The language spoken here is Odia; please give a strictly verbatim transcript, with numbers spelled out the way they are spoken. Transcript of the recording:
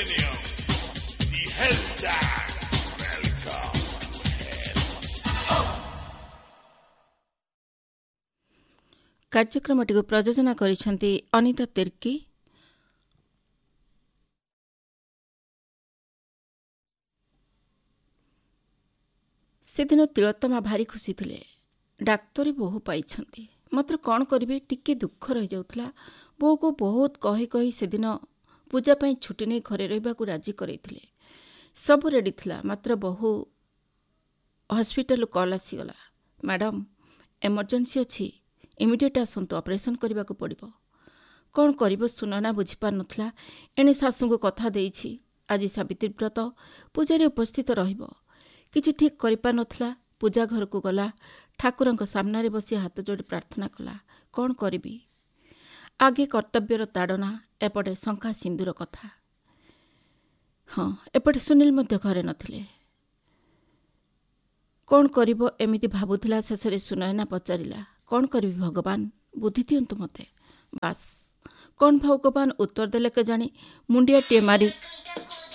millennium. The hell dance. Welcome to hell. କାର୍ଯ୍ୟକ୍ରମଟିକୁ ପ୍ରଯୋଜନା କରିଛନ୍ତି ଅନିତା ତିର୍କି। ସେଦିନ ତିଳୋତ୍ତମା ଭାରି ଖୁସି ଥିଲେ। ଡାକ୍ତରୀ ବୋହୂ ପାଇଛନ୍ତି। ମାତ୍ର କ'ଣ କରିବେ, ଟିକେ ଦୁଃଖ ରହିଯାଉଥିଲା। ବୋହୂକୁ ବହୁତ କହି କହି ସେଦିନ ପୂଜା ପାଇଁ ଛୁଟି ନେଇ ଘରେ ରହିବାକୁ ରାଜି କରାଇଥିଲେ। ସବୁ ରେଡ଼ି ଥିଲା। ମାତ୍ର ବୋହୂ ହସ୍ପିଟାଲରୁ କଲ୍ ଆସିଗଲା, ମ୍ୟାଡ଼ାମ୍ ଏମର୍ଜେନ୍ସି ଅଛି, ଇମିଡ଼ିଏଟ୍ ଆସନ୍ତୁ, ଅପରେସନ୍ କରିବାକୁ ପଡ଼ିବ। କ'ଣ କରିବ ସୁନୟନା ବୁଝିପାରୁନଥିଲା। ଏଣେ ଶାଶୁଙ୍କୁ କଥା ଦେଇଛି, ଆଜି ସାବିତ୍ରୀ ବ୍ରତ, ପୂଜାରେ ଉପସ୍ଥିତ ରହିବ। କିଛି ଠିକ୍ କରିପାରୁନଥିଲା। ପୂଜା ଘରକୁ ଗଲା, ଠାକୁରଙ୍କ ସାମ୍ନାରେ ବସି ହାତ ଯୋଡ଼ି ପ୍ରାର୍ଥନା କଲା। କ'ଣ କରିବି? ଆଗେ କର୍ତ୍ତବ୍ୟର ତାଡ଼ନା, ଏପଟେ ଶଙ୍ଖା ସିନ୍ଦୁର କଥା। ହଁ, ଏପଟେ ସୁନୀଲ ମଧ୍ୟ ଘରେ ନଥିଲେ। କ'ଣ କରିବ ଏମିତି ଭାବୁଥିଲା। ଶେଷରେ ସୁନୟନା ପଚାରିଲା, କ'ଣ କରିବି ଭଗବାନ, ବୁଦ୍ଧି ଦିଅନ୍ତୁ ମୋତେ। ବାସ୍ କ'ଣ ଭଗବାନ ଉତ୍ତର ଦେଲେ କେଜାଣି। ମୁଣ୍ଡିଆଟିଏ ମାରି